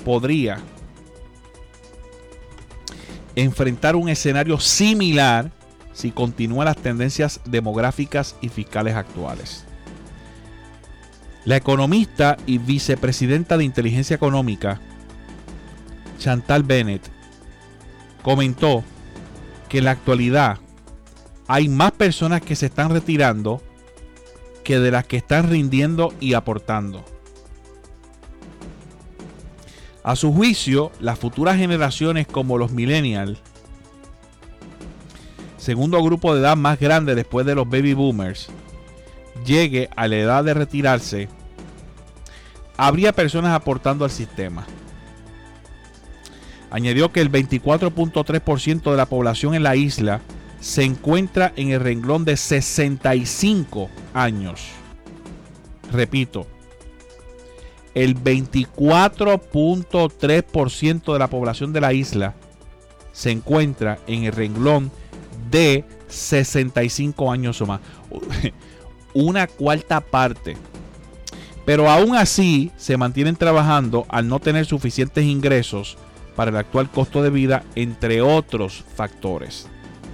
podría enfrentar un escenario similar si continúan las tendencias demográficas y fiscales actuales. La economista y vicepresidenta de Inteligencia Económica, Chantal Bennett, comentó que en la actualidad hay más personas que se están retirando que de las que están rindiendo y aportando. A su juicio, las futuras generaciones como los millennials, segundo grupo de edad más grande después de los baby boomers, llegue a la edad de retirarse, habría personas aportando al sistema. Añadió que el 24.3% de la población en la isla se encuentra en el renglón de 65 años. Repito, el 24.3% de la población de la isla se encuentra en el renglón de 65 años o más. Una cuarta parte. Pero aún así se mantienen trabajando al no tener suficientes ingresos para el actual costo de vida, entre otros factores.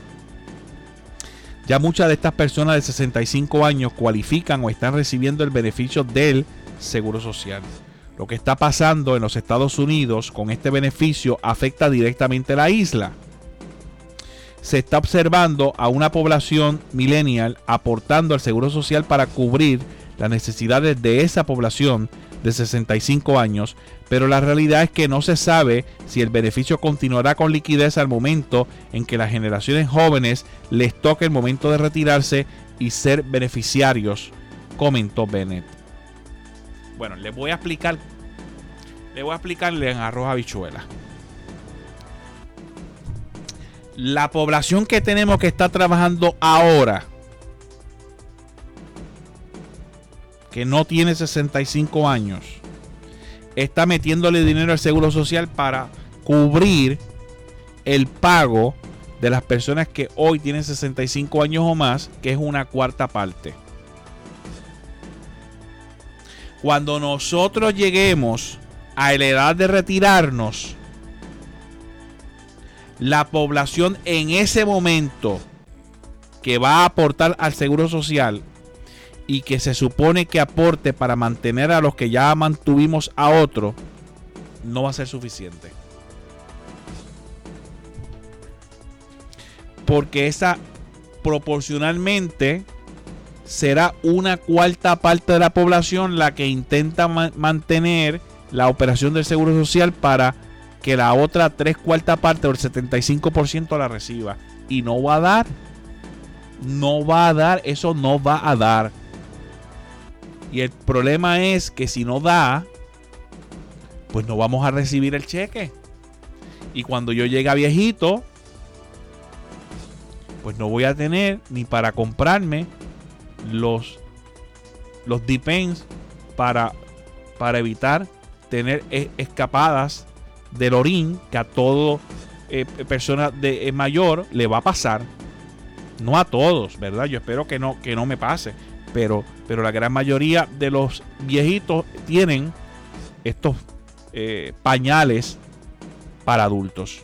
Ya muchas de estas personas de 65 años cualifican o están recibiendo el beneficio del Seguro Social. Lo que está pasando en los Estados Unidos con este beneficio afecta directamente a la isla. Se está observando a una población millennial aportando al Seguro Social para cubrir las necesidades de esa población de 65 años, pero la realidad es que no se sabe si el beneficio continuará con liquidez al momento en que las generaciones jóvenes les toque el momento de retirarse y ser beneficiarios, comentó Bennett. Bueno, les voy a explicarle en arroz habichuela. La población que tenemos que está trabajando ahora, que no tiene 65 años, está metiéndole dinero al Seguro Social para cubrir el pago de las personas que hoy tienen 65 años o más, que es una cuarta parte. Cuando nosotros lleguemos a la edad de retirarnos, la población en ese momento que va a aportar al Seguro Social y que se supone que aporte para mantener a los que ya mantuvimos a otro, no va a ser suficiente. Porque esa proporcionalmente será una cuarta parte de la población la que intenta mantener la operación del Seguro Social para que la otra 3/4 parte o el 75% la reciba. Y no va a dar. No va a dar. Eso no va a dar. Y el problema es que si no da, pues no vamos a recibir el cheque. Y cuando yo llegue a viejito, pues no voy a tener ni para comprarme los depends para evitar tener escapadas del orín, que a todo persona de mayor le va a pasar. No a todos, ¿verdad? Yo espero que no me pase. Pero la gran mayoría de los viejitos tienen estos pañales para adultos.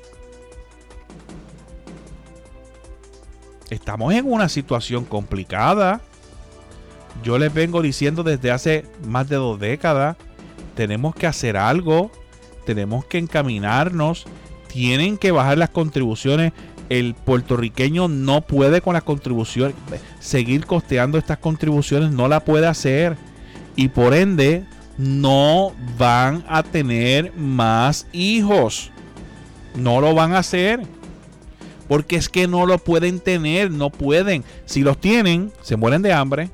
Estamos en una situación complicada. Yo les vengo diciendo desde hace más de 2 décadas, tenemos que hacer algo, tenemos que encaminarnos, tienen que bajar las contribuciones. El puertorriqueño no puede con las contribuciones, seguir costeando estas contribuciones, no la puede hacer. Y por ende, no van a tener más hijos. No lo van a hacer. Porque es que no lo pueden tener, no pueden. Si los tienen, se mueren de hambre.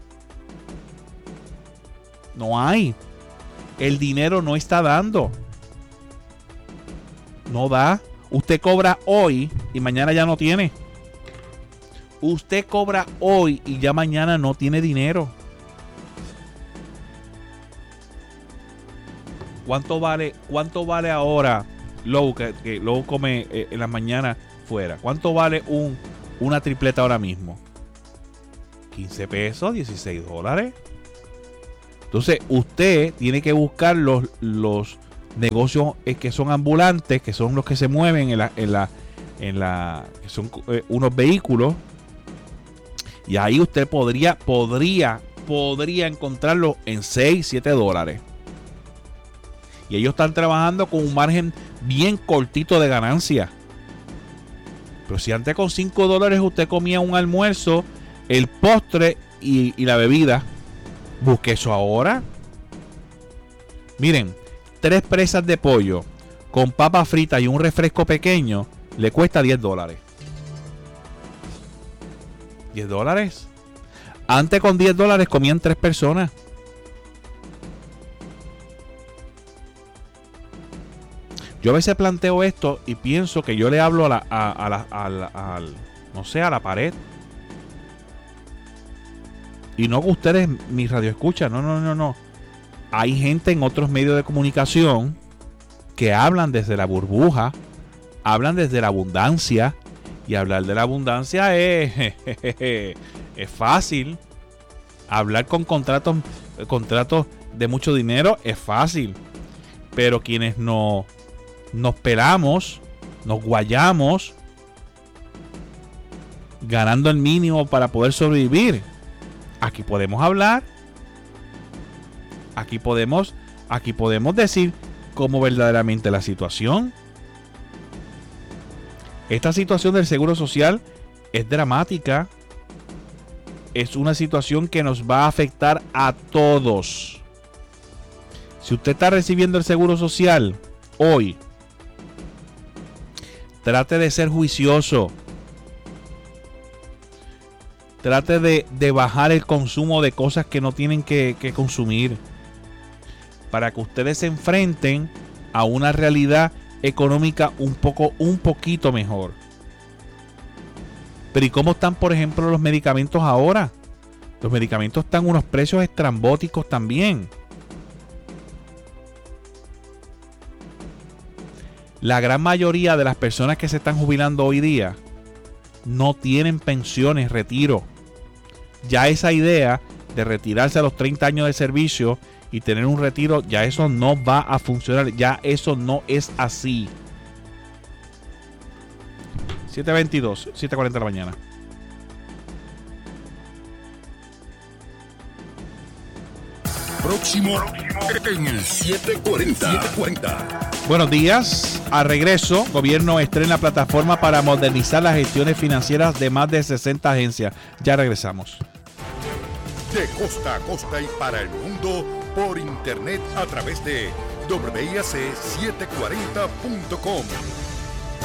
No hay. El dinero no está dando. No da. Usted cobra hoy y mañana ya no tiene. Usted cobra hoy y ya mañana no tiene dinero. ¿Cuánto vale ahora Lowe, que Lowe come en la mañana fuera? ¿Cuánto vale una tripleta ahora mismo? 15 pesos, 16 dólares. Entonces usted tiene que buscar los negocios que son ambulantes, que son los que se mueven que son unos vehículos, y ahí usted podría encontrarlo en 6, 7 dólares. Y ellos están trabajando con un margen bien cortito de ganancia. Pero si antes con 5 dólares usted comía un almuerzo, el postre y la bebida, busque eso ahora. Miren, 3 presas de pollo con papa frita y un refresco pequeño le cuesta 10 dólares. 10 dólares. Antes con 10 dólares comían 3 personas. Yo a veces planteo esto y pienso que yo le hablo no sé, a la pared. Y no que ustedes, mis radioescuchas, no. Hay gente en otros medios de comunicación que hablan desde la burbuja, hablan desde la abundancia. Y hablar de la abundancia es fácil. Hablar con contratos de mucho dinero es fácil. Pero quienes nos pelamos, nos guayamos, ganando el mínimo para poder sobrevivir, aquí podemos hablar. Aquí podemos decir cómo verdaderamente la situación. Esta situación del seguro social es dramática. Es una situación que nos va a afectar a todos. Si usted está recibiendo el seguro social hoy, trate de ser juicioso. Trate de bajar el consumo de cosas que no tienen que consumir, para que ustedes se enfrenten a una realidad económica un poquito mejor. Pero ¿y cómo están, por ejemplo, los medicamentos ahora? Los medicamentos están a unos precios estrambóticos también. La gran mayoría de las personas que se están jubilando hoy día no tienen pensiones, retiro. Ya esa idea de retirarse a los 30 años de servicio y tener un retiro, ya eso no va a funcionar. Ya eso no es así. 7:22, 7:40 de la mañana. Próximo en el 740. Buenos días. A regreso, gobierno estrena plataforma para modernizar las gestiones financieras de más de 60 agencias. Ya regresamos. De costa a costa y para el mundo por internet a través de WIAC740.com.